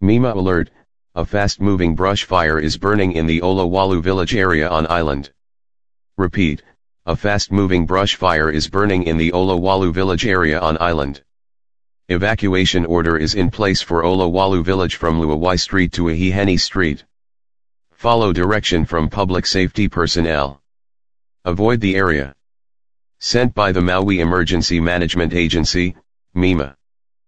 MEMA alert, a fast-moving brush fire is burning in the Olowalu village area on island. Repeat, a fast-moving brush fire is burning in the Olowalu village area on island. Evacuation order is in place for Olowalu village from Luawai Street to Ahiheni Street. Follow direction from public safety personnel. Avoid the area. Sent by the Maui Emergency Management Agency, MEMA.